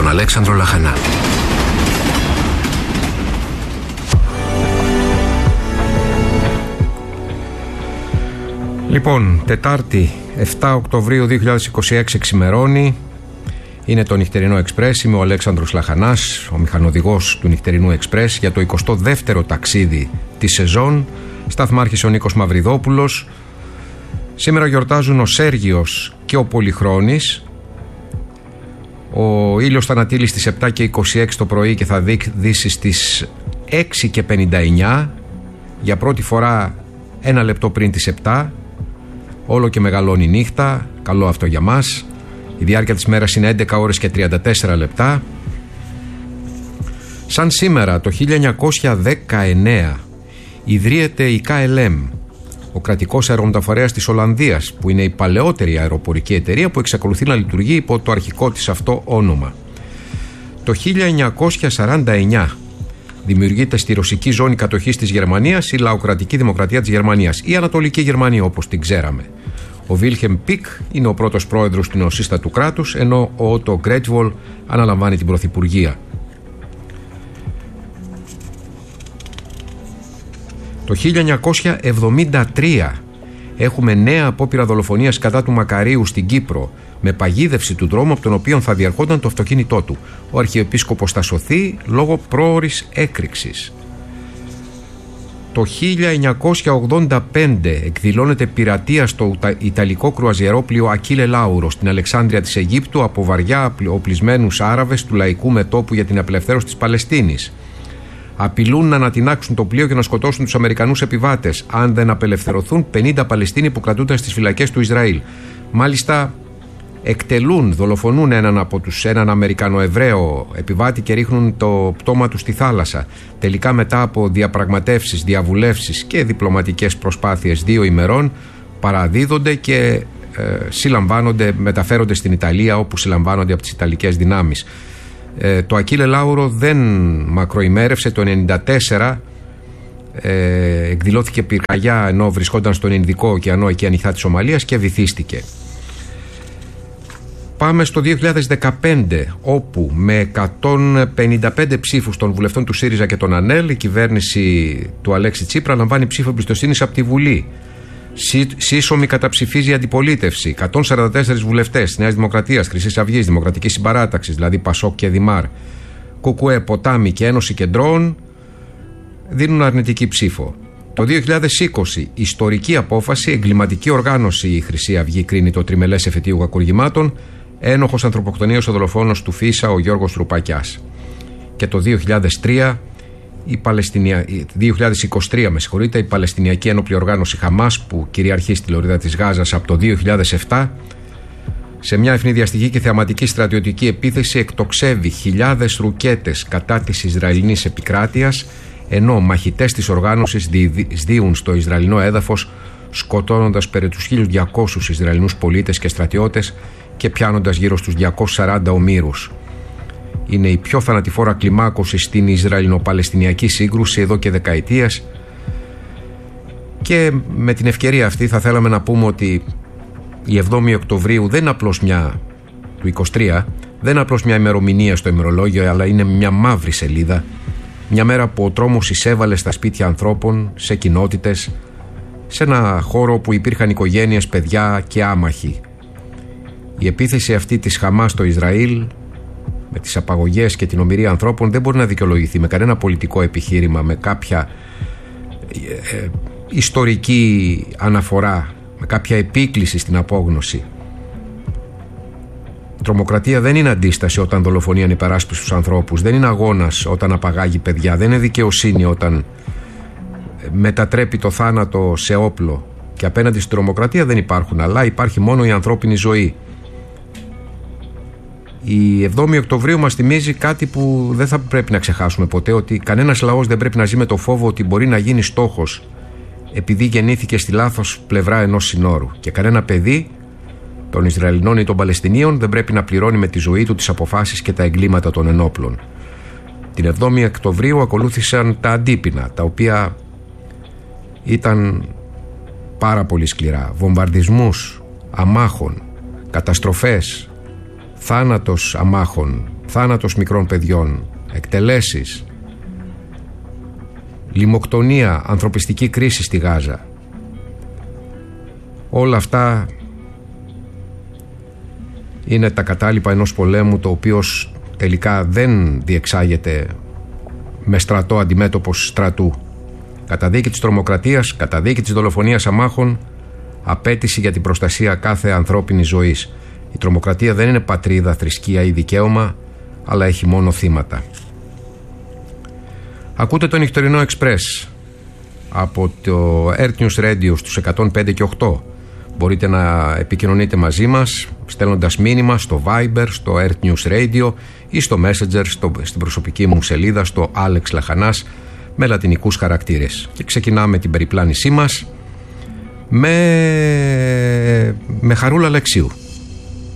τον Αλέξανδρο Λαχανά. Λοιπόν, Τετάρτη 7 Οκτωβρίου 2026 ξημερώνει. Είναι το νυχτερινό Εξπρές. Είμαι ο Αλέξανδρος Λαχανάς, ο μηχανοδηγός του νυχτερινού Εξπρές για το 22ο ταξίδι της σεζόν. Σταθμάρχης ο Νίκος Μαυριδόπουλος. Σήμερα γιορτάζουν ο Σέργιος και ο Πολυχρόνης. Ο ήλιος θα ανατείλει στις 7 και 26 το πρωί και θα δύσει στις 6 και 59. Για πρώτη φορά ένα λεπτό πριν τις 7. Όλο και μεγαλώνει η νύχτα. Καλό αυτό για μας. Η διάρκεια της μέρας είναι 11 ώρες και 34 λεπτά. Σαν σήμερα το 1919 ιδρύεται η KLM, ο κρατικός αερομεταφορέας της Ολλανδίας, που είναι η παλαιότερη αεροπορική εταιρεία που εξακολουθεί να λειτουργεί υπό το αρχικό της αυτό όνομα. Το 1949 δημιουργείται στη ρωσική ζώνη κατοχής της Γερμανίας η Λαοκρατική Δημοκρατία της Γερμανίας, η Ανατολική Γερμανία όπως την ξέραμε. Ο Βίλχεμ Πικ είναι ο πρώτος πρόεδρος του νεοσύστατου κράτους, ενώ ο Ότο Γκρέτσβολ αναλαμβάνει την πρωθυπουργία. Το 1973 έχουμε νέα απόπειρα δολοφονίας κατά του Μακαρίου στην Κύπρο, με παγίδευση του δρόμου από τον οποίο θα διερχόταν το αυτοκίνητό του. Ο Αρχιεπίσκοπος θα σωθεί λόγω πρόωρης έκρηξης. Το 1985 εκδηλώνεται πειρατεία στο Ιταλικό κρουαζιερόπλοιο Ακίλε Λάουρο στην Αλεξάνδρεια της Αιγύπτου από βαριά οπλισμένους Άραβες του Λαϊκού Μετώπου για την απελευθέρωση της Παλαιστίνης. Απειλούν να ανατινάξουν το πλοίο και να σκοτώσουν τους Αμερικανούς επιβάτες αν δεν απελευθερωθούν 50 Παλαιστίνοι που κρατούνταν στις φυλακές του Ισραήλ. Μάλιστα δολοφονούν έναν Αμερικανοεβραίο επιβάτη και ρίχνουν το πτώμα του στη θάλασσα. Τελικά, μετά από διαπραγματεύσεις, διαβουλεύσεις και διπλωματικές προσπάθειες 2 ημερών, παραδίδονται και μεταφέρονται στην Ιταλία, όπου συλλαμβάνονται από τις Ιταλικές δυνάμεις. Το Ακίλε Λάουρο δεν μακροημέρευσε. Το 1994 εκδηλώθηκε πυρκαγιά ενώ βρισκόταν στον Ινδικό ωκεανό, εκεί ανοιχτά της Σομαλίας, και βυθίστηκε. Πάμε στο 2015, όπου με 155 ψήφους των βουλευτών του ΣΥΡΙΖΑ και των ΑΝΕΛ η κυβέρνηση του Αλέξη Τσίπρα λαμβάνει ψήφο εμπιστοσύνης από τη Βουλή. Σύσσωμη καταψηφίζει η αντιπολίτευση. 144 βουλευτές Νέας Δημοκρατίας, Χρυσής Αυγής, Δημοκρατικής Συμπαράταξης, δηλαδή Πασόκ και Δημάρ, ΚΚΕ, Ποτάμι και Ένωση Κεντρώων, δίνουν αρνητική ψήφο. Το 2020, ιστορική απόφαση, εγκληματική οργάνωση η Χρυσή Αυγή κρίνει το τριμελές εφετείο κακουργημάτων, ένοχος ανθρωποκτονίας ο δολοφόνος του Φίσα, ο Γιώργος Τρουπακιάς. Και το 2023, 2023 η Παλαιστινιακή Ένοπλη Οργάνωση Χαμάς, που κυριαρχεί στη λωρίδα της Γάζας από το 2007, σε μια ευνηδιαστική και θεαματική στρατιωτική επίθεση εκτοξεύει χιλιάδες ρουκέτες κατά της Ισραηλινής επικράτειας, ενώ μαχητές της οργάνωσης σδίουν στο Ισραηλινό έδαφος, σκοτώνοντας περί τους 1.200 Ισραηλινούς πολίτες και στρατιώτες και πιάνοντας γύρω στους 240 ομήρους. Είναι η πιο θανατηφόρα κλιμάκωση στην Ισραηλινο-Παλαιστινιακή σύγκρουση εδώ και δεκαετίες, και με την ευκαιρία αυτή θα θέλαμε να πούμε ότι η 7η Οκτωβρίου δεν είναι απλώς του 23, δεν είναι απλώς μια ημερομηνία στο ημερολόγιο, αλλά είναι μια μαύρη σελίδα. Μια μέρα που ο τρόμος εισέβαλε στα σπίτια ανθρώπων, σε κοινότητες, σε ένα χώρο που υπήρχαν οικογένειες, παιδιά και άμαχοι. Η επίθεση αυτή της Χαμάς στο Ισραήλ, με τις απαγωγές και την ομηρία ανθρώπων, δεν μπορεί να δικαιολογηθεί με κανένα πολιτικό επιχείρημα, με κάποια ιστορική αναφορά, με κάποια επίκληση στην απόγνωση. Η τρομοκρατία δεν είναι αντίσταση όταν δολοφονεί ανυπεράσπιστους ανθρώπους, δεν είναι αγώνας όταν απαγάγει παιδιά, δεν είναι δικαιοσύνη όταν μετατρέπει το θάνατο σε όπλο. Και απέναντι στην τρομοκρατία δεν υπάρχουν, αλλά υπάρχει μόνο η ανθρώπινη ζωή. Η 7η Οκτωβρίου μας θυμίζει κάτι που δεν θα πρέπει να ξεχάσουμε ποτέ, ότι κανένας λαός δεν πρέπει να ζει με το φόβο ότι μπορεί να γίνει στόχος επειδή γεννήθηκε στη λάθος πλευρά ενός συνόρου, και κανένα παιδί των Ισραηλινών ή των Παλαιστινίων δεν πρέπει να πληρώνει με τη ζωή του τις αποφάσεις και τα εγκλήματα των ενόπλων. Την 7η Οκτωβρίου ακολούθησαν τα αντίπεινα, τα οποία ήταν πάρα πολύ σκληρά. Βομβαρδισμούς αμάχων, καταστροφές, θάνατος αμάχων, θάνατος μικρών παιδιών, εκτελέσεις, λιμοκτονία, ανθρωπιστική κρίση στη Γάζα. Όλα αυτά είναι τα κατάλοιπα ενός πολέμου, το οποίο τελικά δεν διεξάγεται με στρατό αντιμέτωπος στρατού. Καταδίκη της τρομοκρατίας, καταδίκη της δολοφονίας αμάχων, απέτηση για την προστασία κάθε ανθρώπινης ζωής. Η τρομοκρατία δεν είναι πατρίδα, θρησκεία ή δικαίωμα, αλλά έχει μόνο θύματα. Ακούτε το Νυχτερινό Express από το Earth News Radio στους 105 και 8. Μπορείτε να επικοινωνείτε μαζί μας στέλνοντας μήνυμα στο Viber, στο Earth News Radio ή στο Messenger, στην προσωπική μου σελίδα, στο Alex Λαχανάς, με λατινικούς χαρακτήρες. Και ξεκινάμε την περιπλάνησή μας με Χαρούλα Αλεξίου.